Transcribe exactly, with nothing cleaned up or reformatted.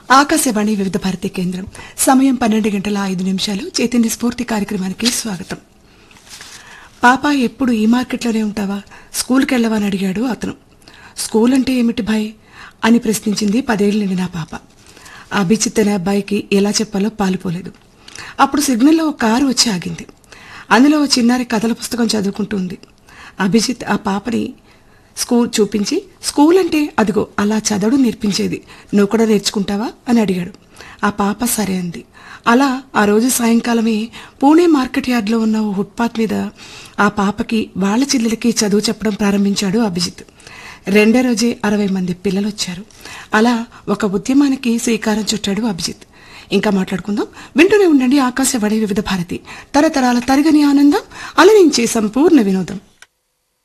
ఆకాశవాణి వివిధ భారతి కేంద్రం. సమయం పన్నెండు గంటల ఐదు నిమిషాలు. చైతన్య స్ఫూర్తి కార్యక్రమానికి స్వాగతం. పాప, ఎప్పుడు ఈ మార్కెట్లోనే ఉంటావా, స్కూల్కి వెళ్ళవా అని అడిగాడు అతను. స్కూల్ అంటే ఏమిటి భాయ్ అని ప్రశ్నించింది పదేళ్ల నిండి నా పాప. అభిజిత్ అనే అబ్బాయికి ఎలా చెప్పాలో పాలుపోలేదు. అప్పుడు సిగ్నల్లో ఒక కారు వచ్చి ఆగింది. అందులో ఓ చిన్నారి కథల పుస్తకం చదువుకుంటుంది. అభిజిత్ ఆ పాపని స్కూల్ చూపించి, స్కూల్ అంటే అదిగో అలా చదవడం నేర్పించేది, నువ్వు కూడా నేర్చుకుంటావా అని అడిగాడు. ఆ పాప సరే అంది. అలా ఆ రోజు సాయంకాలమే పూణే మార్కెట్ యార్డ్లో ఉన్న ఓ ఫుట్పాత్ మీద ఆ పాపకి వాళ్ల చెల్లెలకి చదువు చెప్పడం ప్రారంభించాడు అభిజిత్. రెండో రోజే అరవై మంది పిల్లలు వచ్చారు. అలా ఒక ఉద్యమానికి శ్రీకారం చుట్టాడు అభిజిత్. ఇంకా మాట్లాడుకుందాం. వింటూనే ఉండండి ఆకాశవాణి వివిధ భారతి, తరతరాల తరగని ఆనందం, అలరించే సంపూర్ణ వినోదం.